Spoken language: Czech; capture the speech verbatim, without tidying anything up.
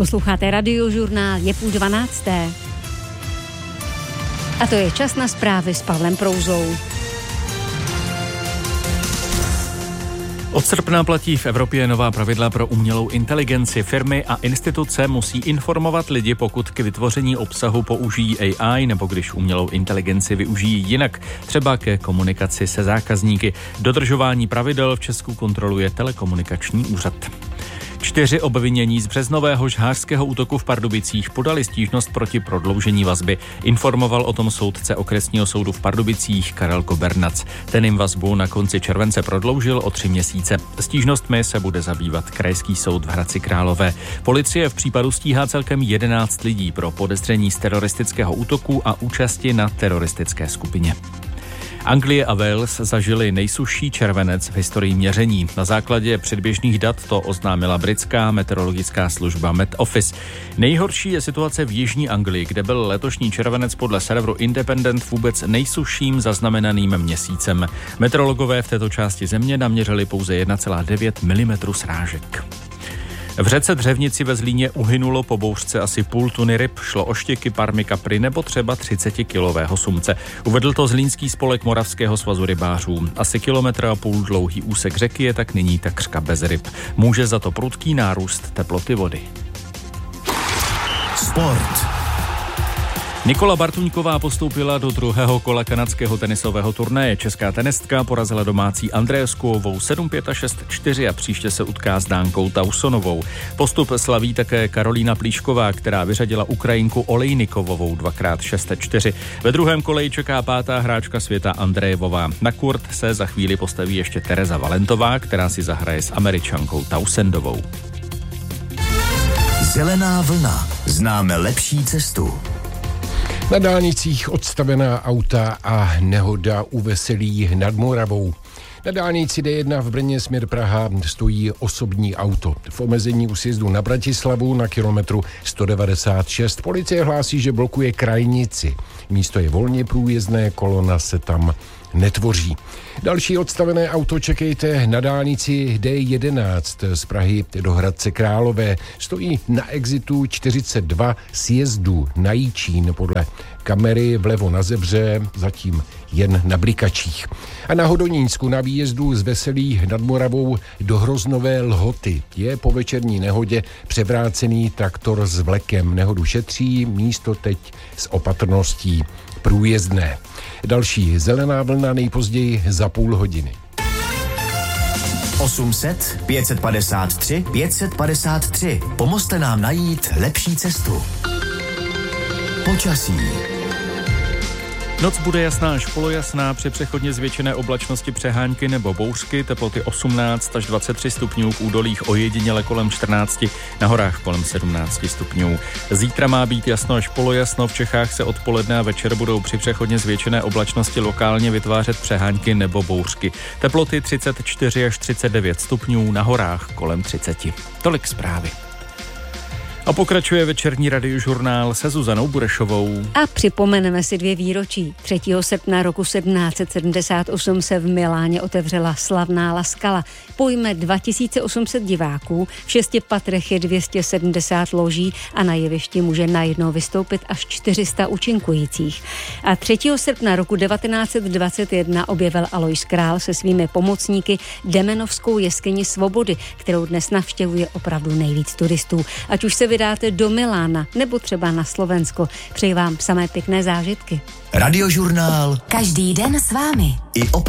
Posloucháte Radiožurnál, je půl dvanácté. A to je čas na zprávy s Pavlem Prouzou. Od srpna platí v Evropě nová pravidla pro umělou inteligenci. Firmy a instituce musí informovat lidi, pokud k vytvoření obsahu použijí A I nebo když umělou inteligenci využijí jinak, třeba ke komunikaci se zákazníky. Dodržování pravidel v Česku kontroluje telekomunikační úřad. Čtyři obvinění z březnového žhářského útoku v Pardubicích podali stížnost proti prodloužení vazby. Informoval o tom soudce okresního soudu v Pardubicích Karel Kobernac. Ten jim vazbu na konci července prodloužil o tři měsíce. Stížnostmi se bude zabývat Krajský soud v Hradci Králové. Policie v případu stíhá celkem jedenáct lidí pro podezření z teroristického útoku a účasti na teroristické skupině. Anglie a Wales zažili nejsušší červenec v historii měření. Na základě předběžných dat to oznámila britská meteorologická služba Met Office. Nejhorší je situace v jižní Anglii, kde byl letošní červenec podle serveru Independent vůbec nejsušším zaznamenaným měsícem. Meteorologové v této části země naměřili pouze jedna celá devět milimetrů srážek. V řece Dřevnici ve Zlíně uhynulo po bouřce asi půl tuny ryb, šlo o štěky, parmy, kapry nebo třeba třicetikilového sumce. Uvedl to Zlínský spolek Moravského svazu rybářů. Asi kilometr a půl dlouhý úsek řeky je tak nyní takřka bez ryb. Může za to prudký nárůst teploty vody. Sport. Nikola Bartuňková postoupila do druhého kola kanadského tenisového turnaje. Česká tenistka porazila domácí Andreeskuovou sedm pět a šest čtyři a příště se utká s Dánkou Tausonovou. Postup slaví také Karolína Plíšková, která vyřadila Ukrajinku Olejnikovovou dvakrát šest čtyři. Ve druhém koleji čeká pátá hráčka světa Andrejevová. Na kurt se za chvíli postaví ještě Tereza Valentová, která si zahraje s Američankou Tausendovou. Zelená vlna. Známe lepší cestu. Na dálnicích odstavená auta a nehoda u Veselí nad Moravou. Na dálnici D jedna v Brně směr Praha stojí osobní auto. V omezení u sjezdu na Bratislavu na kilometru sto devadesát šest. Policie hlásí, že blokuje krajnici. Místo je volně průjezdné, kolona se tam netvoří. Další odstavené auto čekejte na dálnici D jedenáct z Prahy do Hradce Králové. Stojí na exitu čtyřicet dva sjezdu na Jičín. Podle kamery vlevo na Zebře, zatím jen na Blikačích. A na Hodonínsku na výjezdu z Veselí nad Moravou do Hroznové Lhoty je po večerní nehodě převrácený traktor s vlekem. Nehodu šetří, místo teď s opatrností průjezdné. Další zelená vlna nejpozději za půl hodiny. osm set, pět padesát tři, pět padesát tři. Pomozte nám najít lepší cestu. Počasí. Noc bude jasná až polojasná, při přechodně zvětšené oblačnosti přehánky nebo bouřky, teploty osmnáct až dvacet tři stupňů, v údolích ojediněle kolem čtrnáct, na horách kolem sedmnáct stupňů. Zítra má být jasno až polojasno, v Čechách se odpoledne a večer budou při přechodně zvětšené oblačnosti lokálně vytvářet přehánky nebo bouřky. Teploty třicet čtyři až třicet devět stupňů, na horách kolem třicet. Tolik zprávy. A pokračuje večerní radiožurnál se Zuzanou Burešovou. A připomeneme si dvě výročí. třetího srpna roku sedmnáct set sedmdesát osm se v Miláně otevřela slavná La Scala. Pojme dva tisíce osm set diváků, v šesti patrech je dvě stě sedmdesát loží a na jevišti může najednou vystoupit až čtyři sta účinkujících. A třetího srpna roku devatenáct set dvacet jedna objevil Alois Král se svými pomocníky Demenovskou jeskyni Svobody, kterou dnes navštěvuje opravdu nejvíc turistů. Ať už se vydáte do Milána nebo třeba na Slovensko. Přeji vám samé pěkné zážitky. Radiožurnál. Každý den s vámi. I o